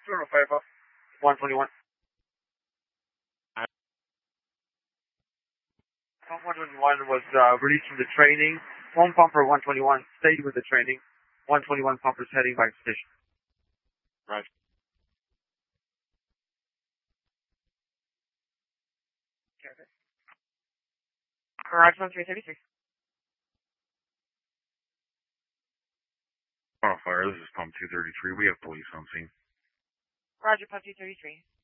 205 up. 121. Pump 121 was released from the training. Home pumper 121 stayed with the training. 121 pumpers heading back to station. Right. Garage 1333. Oh, fire, this is pump 233. We have police on scene. Roger, pump 233.